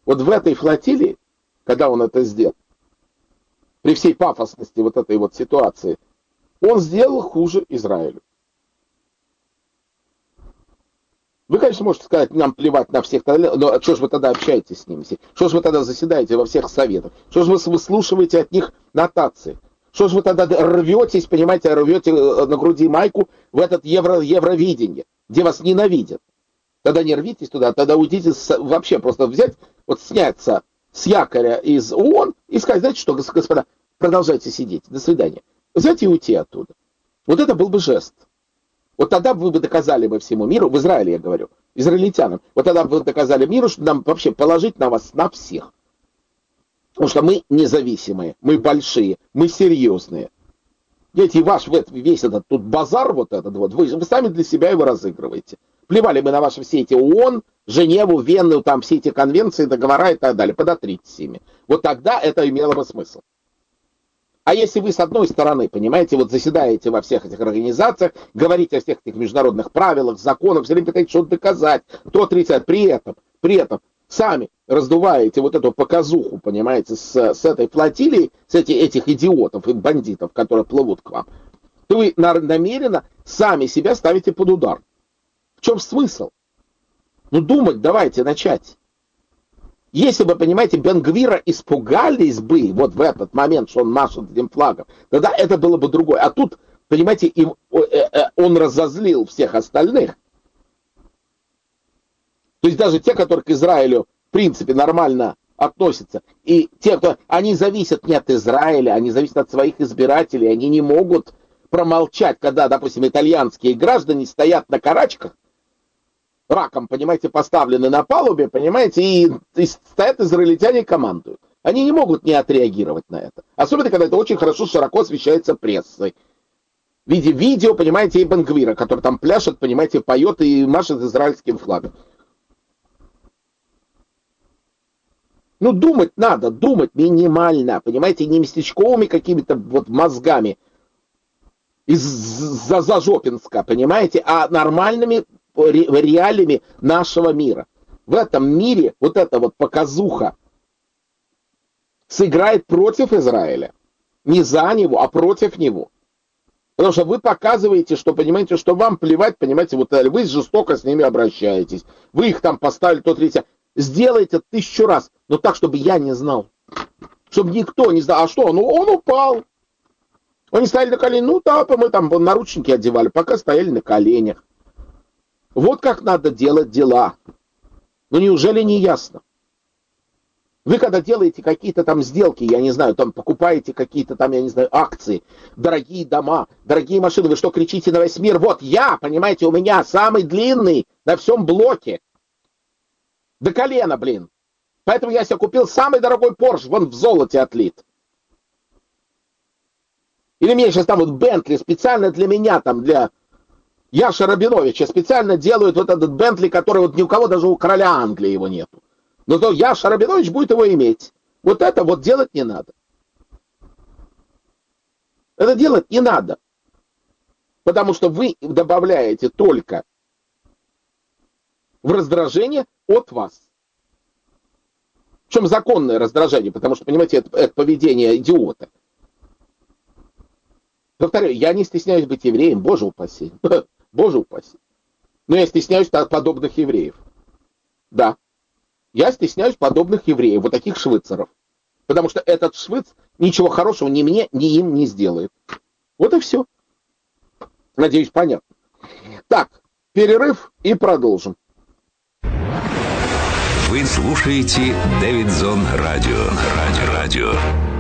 Вот в этой флотилии, когда он это сделал, при всей пафосности вот этой вот ситуации, он сделал хуже Израилю. Вы, конечно, можете сказать, нам плевать на всех, но что же вы тогда общаетесь с ними? Что же вы тогда заседаете во всех советах? Что же вы выслушиваете от них нотации? Что же вы тогда рветесь, понимаете, рвете на груди майку в этот евровидение, где вас ненавидят? Тогда не рвитесь туда, тогда уйдите вообще, просто взять, вот сняться с якоря из ООН и сказать, знаете что, господа, продолжайте сидеть, до свидания. Взять и уйти оттуда. Вот это был бы жест. Вот тогда вы бы доказали бы всему миру, в Израиле я говорю, израильтянам, вот тогда бы вы доказали миру, что нам вообще положить на вас, на всех. Потому что мы независимые, мы большие, мы серьезные. Ведь и ваш весь этот тут базар вот этот вот, вы сами для себя его разыгрываете. Плевали мы на ваши все эти ООН, Женеву, Вену, там все эти конвенции, договора и так далее, подотритесь ими. Вот тогда это имело бы смысл. А если вы с одной стороны, понимаете, вот заседаете во всех этих организациях, говорите о всех этих международных правилах, законах, все время пытаетесь что-то доказать, то отрицать, при этом сами раздуваете вот эту показуху, понимаете, с этой флотилией, с этих идиотов и бандитов, которые плывут к вам, то вы намеренно сами себя ставите под удар. В чем смысл? Ну, думать давайте начать. Если бы, понимаете, Бен-Гвира испугались бы вот в этот момент, что он машет этим флагом, тогда это было бы другое. А тут, понимаете, он разозлил всех остальных. То есть даже те, которые к Израилю, в принципе, нормально относятся, и те, кто... Они зависят не от Израиля, они зависят от своих избирателей, они не могут промолчать, когда, допустим, итальянские граждане стоят на карачках, раком, понимаете, поставлены на палубе, понимаете, и стоят израильтяне и командуют. Они не могут не отреагировать на это. Особенно, когда это очень хорошо, широко освещается прессой. В виде видео, понимаете, и Бен-Гвира, который там пляшет, понимаете, поет и машет израильским флагом. Ну, думать надо, думать минимально, понимаете, не местечковыми какими-то вот мозгами из-за Зажопинска, понимаете, а нормальными реалиями нашего мира. В этом мире вот эта вот показуха сыграет против Израиля. Не за него, а против него. Потому что вы показываете, что, понимаете, что вам плевать, понимаете, вот вы жестоко с ними обращаетесь. Вы их там поставили, то третье. Сделайте 1000 раз, но так, чтобы я не знал. Чтобы никто не знал. А что? Ну, он упал. Они стояли на коленях. Ну, да, мы там наручники одевали, пока стояли на коленях. Вот как надо делать дела. Ну, неужели не ясно? Вы когда делаете какие-то там сделки, я не знаю, там покупаете какие-то там, я не знаю, акции, дорогие дома, дорогие машины, вы что, кричите на весь мир? Вот я, понимаете, у меня самый длинный на всем блоке. До колена, блин. Поэтому я себе купил самый дорогой Порш, вон в золоте отлит. Или мне сейчас там вот Бентли специально для меня, там для Яши Рабиновича специально делают вот этот Бентли, который вот ни у кого, даже у короля Англии его нету. Но то Яша Рабинович будет его иметь. Вот это вот делать не надо. Это делать не надо. Потому что вы добавляете только в раздражение от вас. Причем законное раздражение, потому что, понимаете, это поведение идиота. Повторяю, я не стесняюсь быть евреем, боже упаси. Боже упаси. Но я стесняюсь подобных евреев. Да. Я стесняюсь подобных евреев, вот таких швыцеров. Потому что этот швыц ничего хорошего ни мне, ни им не сделает. Вот и все. Надеюсь, понятно. Так, перерыв и продолжим. Вы слушаете Дэвидзон Радио.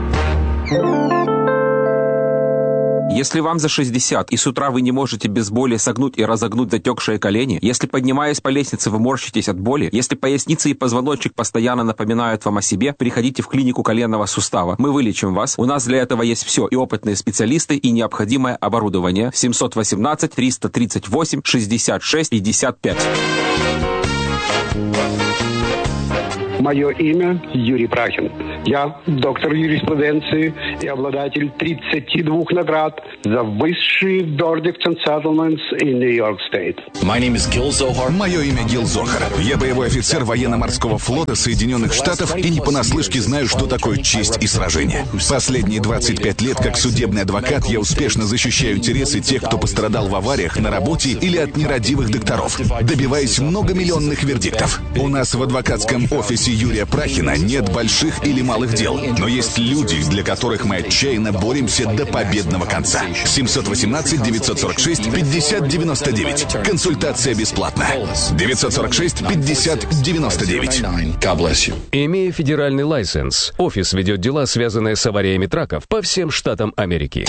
Если вам за 60 и с утра вы не можете без боли согнуть и разогнуть затекшие колени, если, поднимаясь по лестнице, вы морщитесь от боли, если поясница и позвоночник постоянно напоминают вам о себе, приходите в клинику коленного сустава. Мы вылечим вас. У нас для этого есть все: и опытные специалисты, и необходимое оборудование. 718-338-66-55. Мое имя Юрий Прахин. Я доктор юриспруденции и обладатель 32 наград за высшие verdicts and settlements in New York State. Мое имя Гил Зохар. Я боевой офицер военно-морского флота Соединенных Штатов и не понаслышке знаю, что такое честь и сражение. Последние 25 лет как судебный адвокат я успешно защищаю интересы тех, кто пострадал в авариях на работе или от нерадивых докторов, добиваясь многомиллионных вердиктов. У нас в адвокатском офисе Юрия Прахина нет больших или малых дел, но есть люди, для которых мы отчаянно боремся до победного конца. 718-946-5099. Консультация бесплатна. 946-5099. Имея федеральный лайсенс, офис ведет дела, связанные с авариями траков по всем штатам Америки.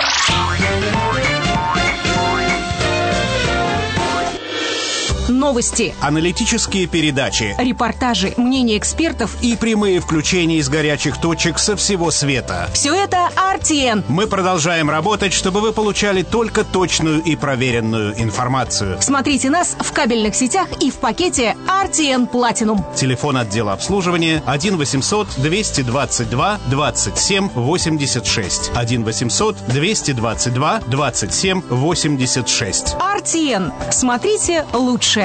Новости, аналитические передачи, репортажи, мнения экспертов и прямые включения из горячих точек со всего света. Все это RTN. Мы продолжаем работать, чтобы вы получали только точную и проверенную информацию. Смотрите нас в кабельных сетях и в пакете RTN Platinum. Телефон отдела обслуживания 1-800-222-27-86. 1-800-222-27-86. RTN. Смотрите лучшее.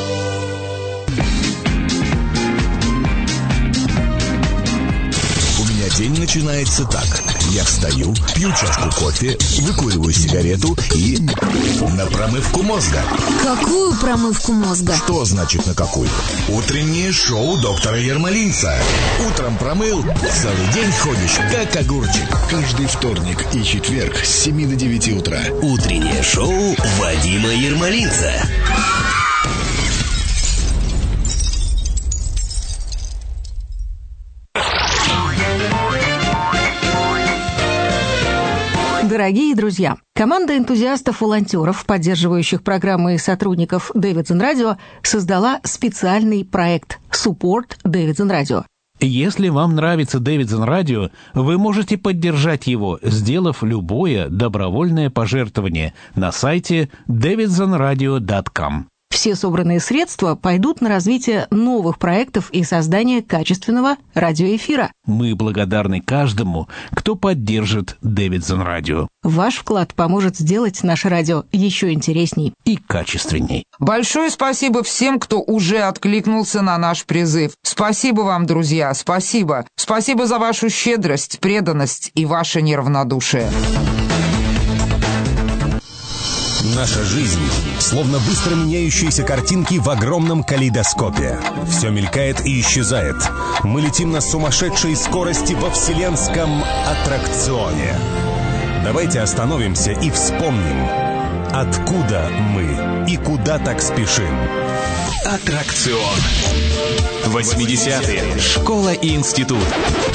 У меня день начинается так. Я встаю, пью чашку кофе, выкуриваю сигарету и на промывку мозга. Какую промывку мозга? Что значит на какую? Утреннее шоу доктора Ермолинца. Утром промыл, целый день ходишь, как огурчик. Каждый вторник и четверг с 7 до 9 утра. Утреннее шоу Вадима Ермолинца. Дорогие друзья, команда энтузиастов-волонтеров, поддерживающих программы сотрудников Davidson Radio, создала специальный проект «Support Davidson Radio». Если вам нравится Davidson Radio, вы можете поддержать его, сделав любое добровольное пожертвование на сайте davidsonradio.com. Все собранные средства пойдут на развитие новых проектов и создание качественного радиоэфира. Мы благодарны каждому, кто поддержит Davidson Radio. Ваш вклад поможет сделать наше радио еще интересней и качественней. Большое спасибо всем, кто уже откликнулся на наш призыв. Спасибо вам, друзья, спасибо. Спасибо за вашу щедрость, преданность и ваше неравнодушие. Наша жизнь словно быстро меняющиеся картинки в огромном калейдоскопе. Все мелькает и исчезает. Мы летим на сумасшедшей скорости во вселенском аттракционе. Давайте остановимся и вспомним, откуда мы и куда так спешим. Аттракцион. 80-е. Школа и институт.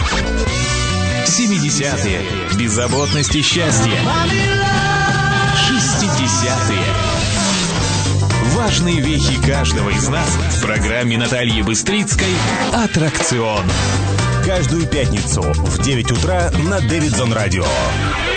70-е. Беззаботность и счастье. 60-е. Важные вехи каждого из нас в программе Натальи Быстрицкой «Аттракцион». Каждую пятницу в 9 утра на Davidson Radio.